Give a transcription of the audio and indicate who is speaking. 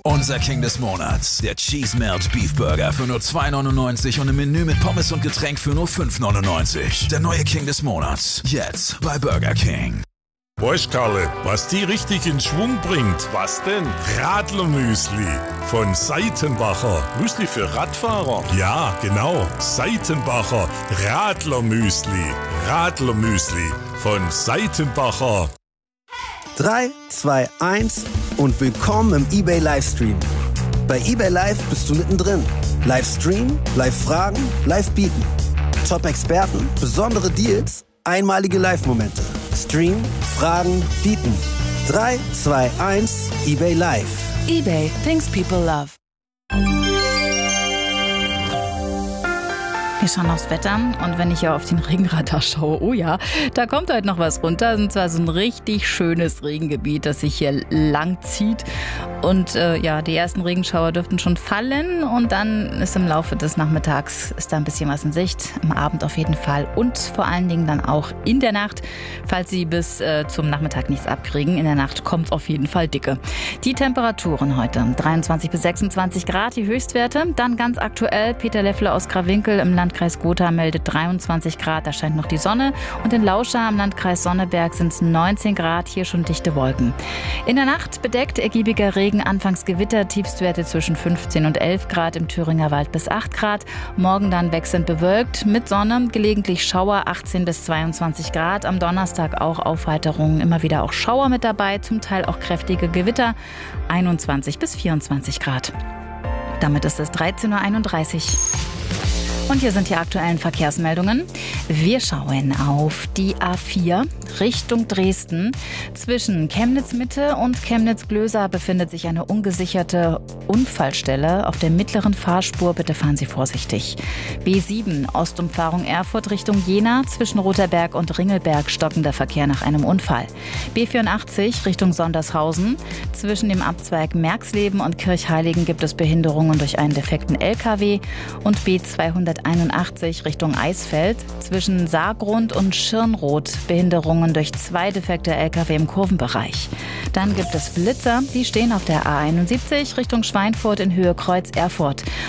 Speaker 1: Unser King des Monats, der Cheese Melt Beef Burger für nur 2,99 und im Menü mit Pommes und Getränk für nur 5,99. Der neue King des Monats, jetzt bei Burger King.
Speaker 2: Weißt Karle, was die richtig in Schwung bringt?
Speaker 3: Was denn?
Speaker 2: Radlermüsli von Seitenbacher.
Speaker 3: Müsli für Radfahrer?
Speaker 2: Ja, genau. Seitenbacher Radlermüsli. Radlermüsli von Seitenbacher.
Speaker 4: 3, 2, 1 und willkommen im eBay Livestream. Bei eBay Live bist du mittendrin. Livestream, Live-Fragen, Live-Bieten. Top-Experten, besondere Deals, einmalige Live-Momente. Stream, Fragen, Bieten. 3, 2, 1, eBay Live.
Speaker 5: eBay, things people love. Wir schauen aufs Wetter und wenn ich ja auf den Regenradar schaue, oh ja, da kommt heute noch was runter. Und zwar so ein richtig schönes Regengebiet, das sich hier lang zieht. Und die ersten Regenschauer dürften schon fallen und dann ist im Laufe des Nachmittags ist da ein bisschen was in Sicht. Am Abend auf jeden Fall und vor allen Dingen dann auch in der Nacht, falls Sie bis zum Nachmittag nichts abkriegen. In der Nacht kommt auf jeden Fall dicke. Die Temperaturen heute 23 bis 26 Grad, die Höchstwerte. Dann ganz aktuell Peter Leffler aus Krawinkel im Landkreis Gotha meldet 23 Grad, da scheint noch die Sonne. Und in Lauscha im Landkreis Sonneberg sind es 19 Grad, hier schon dichte Wolken. In der Nacht bedeckt ergiebiger Regen, anfangs Gewitter, Tiefstwerte zwischen 15 und 11 Grad, im Thüringer Wald bis 8 Grad. Morgen dann wechselnd bewölkt, mit Sonne, gelegentlich Schauer, 18 bis 22 Grad. Am Donnerstag auch Aufheiterungen, immer wieder auch Schauer mit dabei, zum Teil auch kräftige Gewitter, 21 bis 24 Grad. Damit ist es 13.31 Uhr. Und hier sind die aktuellen Verkehrsmeldungen. Wir schauen auf die A4 Richtung Dresden. Zwischen Chemnitz-Mitte und Chemnitz-Glösa befindet sich eine ungesicherte Unfallstelle. Auf der mittleren Fahrspur bitte fahren Sie vorsichtig. B7 Ostumfahrung Erfurt Richtung Jena. Zwischen Rotherberg und Ringelberg stockender Verkehr nach einem Unfall. B84 Richtung Sondershausen. Zwischen dem Abzweig Merxleben und Kirchheiligen gibt es Behinderungen durch einen defekten LKW. Und B281 Richtung Eisfeld. Zwischen Saargrund und Schirnroth Behinderungen durch 2 defekte LKW im Kurvenbereich. Dann gibt es Blitzer, die stehen auf der A71 Richtung Schweinfurt in Höhe Kreuz Erfurt.